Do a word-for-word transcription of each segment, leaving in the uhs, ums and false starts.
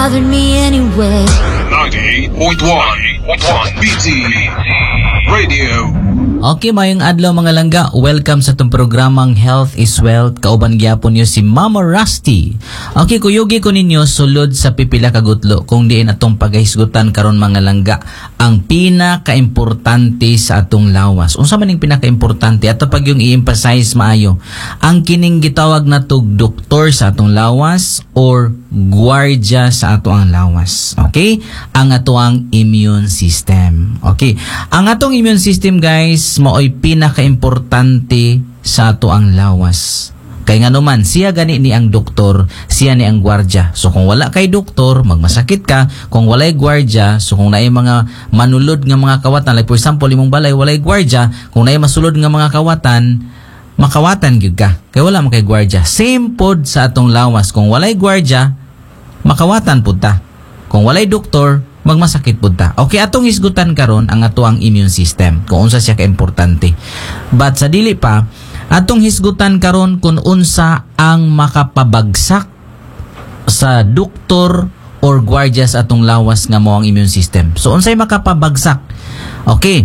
bothered me anyway. ninety-eight point one B T Radio. Okay, mayong adlaw mga langga. Welcome sa itong programang Health is Wealth. Kauban gyapon niyo si Mama Rusty. Okay, kuyugi ko ninyo sulod sa pipila kagutlo kung diin atong paghisgutan karon mga langga ang pinaka-importante sa atong lawas. Unsa man ning pinaka-importante ato pag yung i-emphasize maayo. Ang kining gitawag na tug doktor sa atong lawas or guardia sa ato ang lawas. Okay? Ang ato ang immune system. Okay? Ang atong immune system, guys, maoy pinaka-importante sa ato ang lawas. Kay nga naman, siya gani ni ang doktor, siya ni ang gwardiya. So kung wala kay doktor, magmasakit ka. Kung walay gwardiya, so kung naay mga manulod nga mga kawatan, like for example, imong balay, walay gwardiya, kung naay masulod nga mga kawatan, makawatan gyud ka. Kay wala man kay gwardiya. Same pod sa atong lawas. Kung walay gwardiya, makawatan pud ta. Kung walay doktor, magmasakit pud ta. Okay, atong hisgutan karon ang ato ang immune system. Kung unsa siya ka importante. But sa dili pa, atong hisgutan karon kung unsa ang makapabagsak sa doktor or gwardiya sa atong lawas nga mao ang immune system. So unsay makapabagsak? Okay.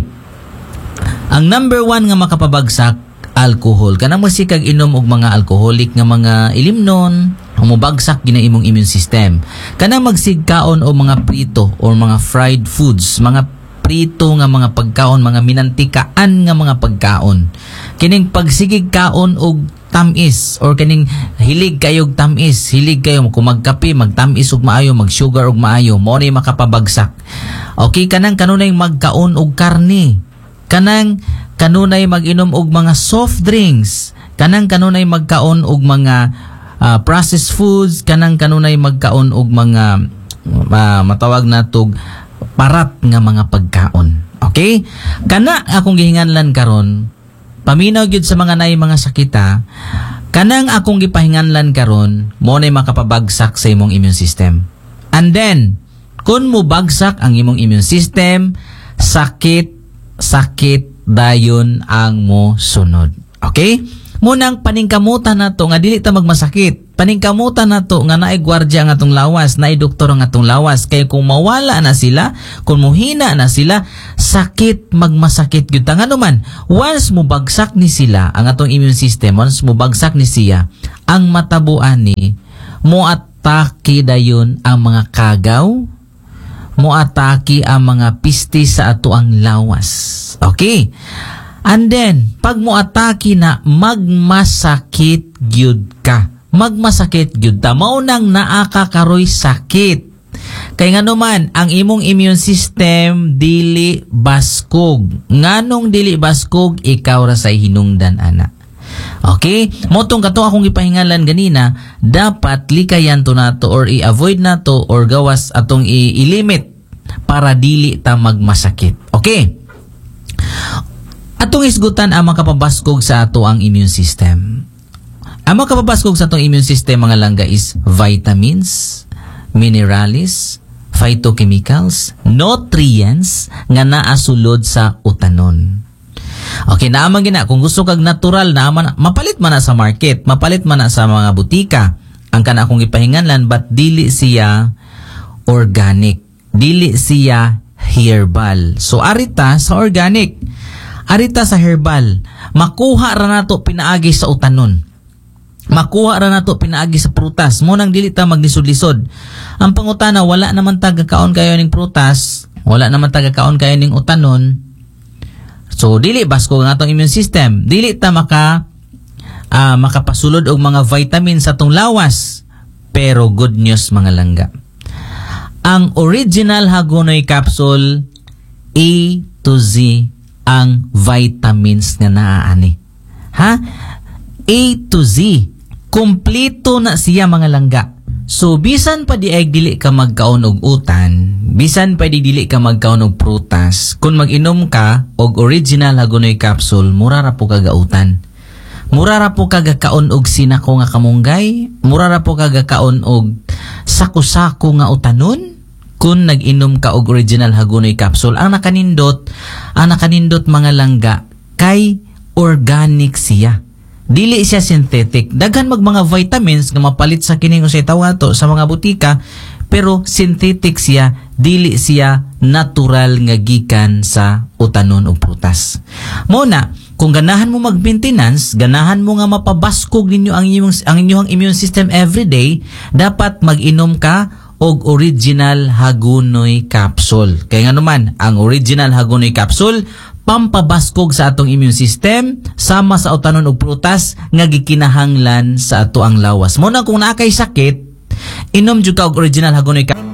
Ang number one nga makapabagsak, alcohol. Kanang masikag inom og mga alcoholic nga mga ilimnon, humubagsak gina imong immune system. Kanang magsigkaon o mga prito or mga fried foods, mga prito nga mga pagkaon, mga minantikaan nga mga pagkaon. Kining pagsigig kaon og tamis or kining hilig kayog tamis, hilig kayo kung magkape, magtamis og maayo, magsugar og maayo, mo ni makapabagsak. Okay, kanang kanunay magkaon og karne. Kanang kanunay mag-inom og mga soft drinks, kanang kanunay magkaon og mga uh, processed foods, kanang kanunay magkaon og mga uh, matawag natog parat nga mga pagkaon. Okay? Kana akong gihinganlan karon, paminaw gyud sa mga naay mga sakita, kanang akong gipahinganlan karon, mo nay makapabagsak sa imong immune system. And then, kun mo bagsak ang imong immune system, sakit sakit dayon ang mo sunod. Okay? Munang paningkamutan nato nga dili ta magmasakit. Paningkamutan nato nga naay gwardiya ang atong lawas, naay doktor ang atong lawas. Kay kung mawala na sila, kung muhina na sila, sakit magmasakit gyud ta. Ngano man, once mo bagsak ni sila ang atong immune system, once mo bagsak ni siya, ang matabuan ni mo atake dayon ang mga kagaw, mo atake ang mga pisti sa ato ang lawas. Okay? And then, pag mo atake na, magmasakit gyud ka. Magmasakit gyud ta. Maunang naakakaroy sakit. Kay ngano man, ang imong immune system dili baskog. Nganong dili baskog, ikaw ra say hinungdan ana. Okay? Motong kato akong gipahingalan ganina, dapat likayan to nato or i-avoid nato or gawas atong i-limit para dili ta magmasakit. Okay? Atong isgutan ang makapabaskog sa ato ang immune system. Ang makapabaskog sa atong immune system mga langga is vitamins, minerals, phytochemicals, nutrients nga naa sulod sa utanon. Okay, naaman gina. Kung gusto kag natural, naaman, mapalit man na sa market, mapalit man na sa mga butika. Ang kana akong ipahinganlan, but dili siya organic. Dili siya herbal. So, arita sa organic. Arita sa herbal. Makuha ra nato pinaagi sa utanon. Makuha ra nato pinaagi sa prutas. Munang dili ta maglisod-lisod. Ang pangutana, wala naman taga-kaon kayo ning prutas. Wala naman taga-kaon kayo ning utanon. So dili basko nga atong immune system, dili ta maka uh, makapasulod og mga vitamins sa atong lawas. Pero good news mga langga. Ang original Hagonoy capsule, A to Z ang vitamins nga naa ani. Ha? A to Z. Kompleto na siya mga langga. So bisan pa di ay dili ka magkaon og utan, bisan pa di dili ka magkaon og prutas, kung mag-inom ka og original Hagonoy capsule, mura ra po kagautan. Mura ra po kagakaon og sinako nga kamunggay, mura ra po kagakaon og sako-sako nga utanon kung nag-inom ka og original Hagonoy capsule. Ang nakanindot, ang nakanindot mga langga kay organic siya. Dili siya synthetic. Daghan mag mga vitamins nga mapalit sa kining usay tawato sa mga butika, pero synthetic siya, dili siya natural nga gikan sa utanon og prutas. Muna, kung ganahan mo mag-maintenance, ganahan mo nga mapabaskog ninyo ang inyong ang inyong immune system everyday, dapat mag-inom ka og original Hagonoy capsule. Kaya nga naman, ang original Hagonoy capsule pampabaskog sa atong immune system sama sa utanon og prutas nga gikinahanglan sa ato ang lawas. Muna kung naakay sakit, inom jud ka og original Hagonoy capsule.